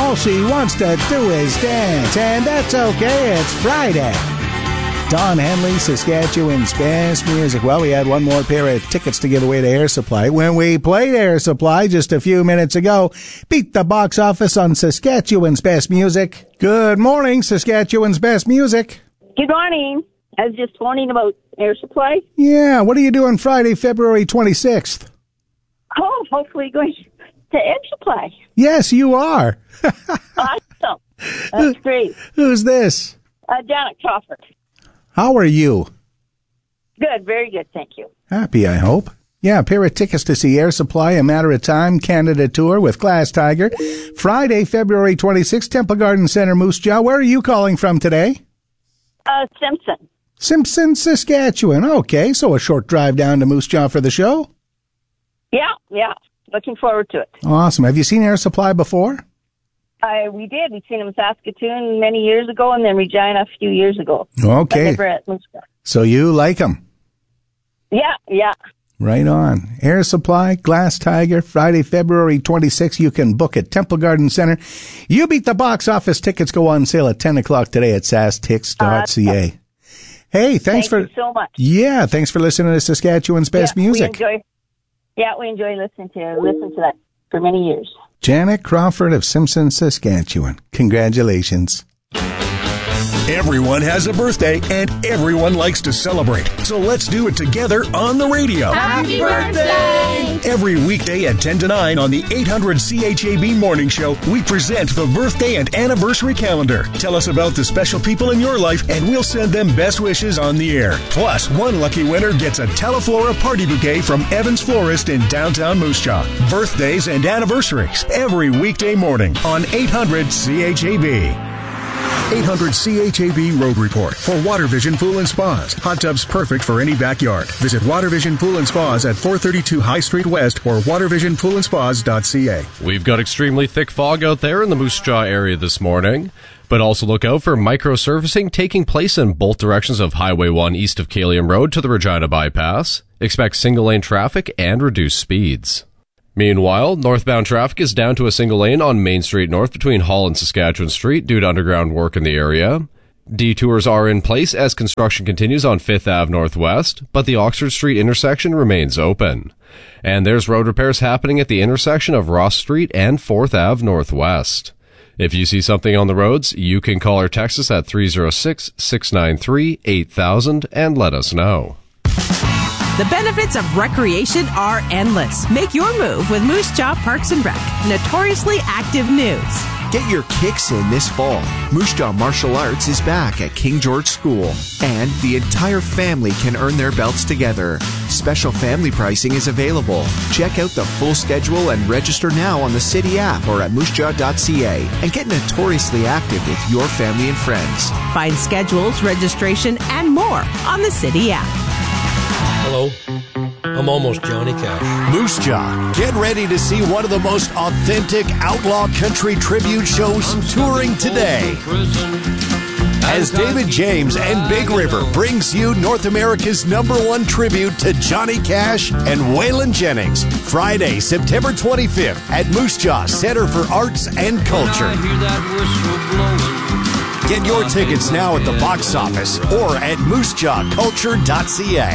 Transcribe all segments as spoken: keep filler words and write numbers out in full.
all she wants to do is dance, and that's okay, it's Friday. Don Henley, Saskatchewan's best music. Well, we had one more pair of tickets to give away to Air Supply. When we played Air Supply just a few minutes ago, beat the box office on Saskatchewan's best music. Good morning, Saskatchewan's best music. Good morning. I was just phoning about Air Supply. Yeah, what are you doing Friday, February twenty-sixth? Oh, hopefully going to Air Supply. Yes, you are. Awesome. That's great. Who's this? Uh, Janet Crawford. How are you? Good, very good, thank you. Happy, I hope. Yeah, a pair of tickets to see Air Supply, A Matter of Time, Canada Tour with Glass Tiger. Friday, February twenty-sixth, Temple Garden Center, Moose Jaw. Where are you calling from today? Uh, Simpson. Simpson, Saskatchewan. Okay, so a short drive down to Moose Jaw for the show? Yeah, yeah. Looking forward to it. Awesome. Have you seen Air Supply before? Uh, we did. We've seen them in Saskatoon many years ago and then Regina a few years ago. Okay. But never at Moose Jaw. So you like them? Yeah, yeah. Right on. Air Supply, Glass Tiger, Friday, February twenty-sixth. You can book at Temple Garden Center. You beat the box office. Tickets go on sale at ten o'clock today at sass tix dot c a. Uh, hey, thanks Thank for... you so much. Yeah, thanks for listening to Saskatchewan's best yeah, music. We enjoy, yeah, we enjoy listening to listen to that for many years. Janet Crawford of Simpson, Saskatchewan. Congratulations. Everyone has a birthday, and everyone likes to celebrate. So let's do it together on the radio. Happy birthday! Every weekday at ten to nine on the eight hundred C H A B Morning Show, we present the birthday and anniversary calendar. Tell us about the special people in your life, and we'll send them best wishes on the air. Plus, one lucky winner gets a Teleflora party bouquet from Evans Florist in downtown Moose Jaw. Birthdays and anniversaries every weekday morning on eight hundred C H A B. eight hundred C H A B Road Report for Water Vision Pool and Spas. Hot tubs perfect for any backyard. Visit Water Vision Pool and Spas at four thirty-two High Street West or water vision pool and spas dot c a. We've got extremely thick fog out there in the Moose Jaw area this morning, but also look out for micro-surfacing taking place in both directions of Highway one east of Kalium Road to the Regina Bypass. Expect single-lane traffic and reduced speeds. Meanwhile, northbound traffic is down to a single lane on Main Street North between Hall and Saskatchewan Street due to underground work in the area. Detours are in place as construction continues on Fifth Avenue Northwest, but the Oxford Street intersection remains open. And there's road repairs happening at the intersection of Ross Street and Fourth Avenue Northwest. If you see something on the roads, you can call or text us at three oh six, six nine three, eight thousand and let us know. The benefits of recreation are endless. Make your move with Moose Jaw Parks and Rec. Notoriously active news. Get your kicks in this fall. Moose Jaw Martial Arts is back at King George School, and the entire family can earn their belts together. Special family pricing is available. Check out the full schedule and register now on the City app or at moose jaw dot c a and get notoriously active with your family and friends. Find schedules, registration, and more on the City app. Hello, I'm almost Johnny Cash. Moose Jaw, get ready to see one of the most authentic outlaw country tribute shows touring today. As David James and Big River brings you North America's number one tribute to Johnny Cash and Waylon Jennings. Friday, September twenty-fifth at Moose Jaw Center for Arts and Culture. Get your tickets now at the box office or at moose jaw culture dot c a.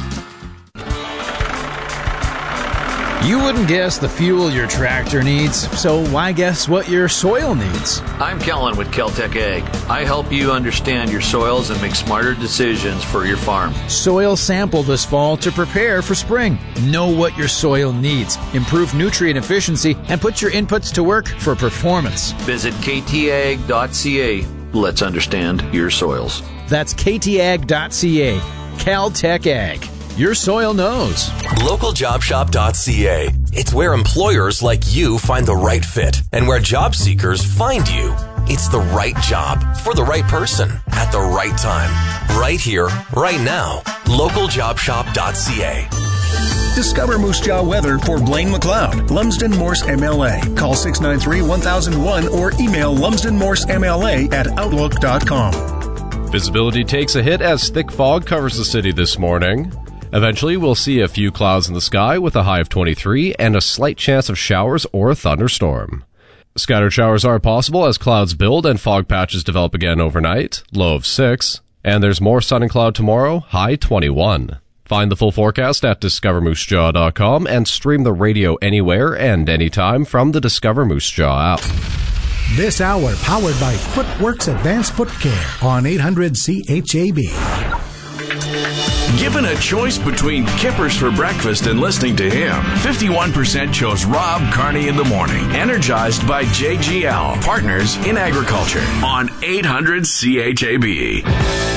You wouldn't guess the fuel your tractor needs, so why guess what your soil needs? I'm Kellen with Kel-Tec Ag. I help you understand your soils and make smarter decisions for your farm. Soil sample this fall to prepare for spring. Know what your soil needs, improve nutrient efficiency, and put your inputs to work for performance. Visit k t ag dot c a. Let's understand your soils. That's k t ag dot c a. Cal-Tec Ag. Your soil knows. local job shop dot c a. It's where employers like you find the right fit and where job seekers find you. It's the right job for the right person at the right time. Right here, right now. local job shop dot c a. Discover Moose Jaw weather for Blaine McLeod, Lumsden Morse M L A. Call six nine three, one thousand one or email lumsden morse m l a at outlook dot com. Visibility takes a hit as thick fog covers the city this morning. Eventually, we'll see a few clouds in the sky with a high of twenty-three and a slight chance of showers or a thunderstorm. Scattered showers are possible as clouds build and fog patches develop again overnight, low of six. And there's more sun and cloud tomorrow, high twenty-one. Find the full forecast at discover moose jaw dot com and stream the radio anywhere and anytime from the Discover Moose Jaw app. This hour powered by Footworks Advanced Foot Care on eight hundred C H A B. Given a choice between Kippers for breakfast and listening to him, fifty-one percent chose Rob Carney in the morning, energized by J G L, Partners in Agriculture, on eight hundred C H A B.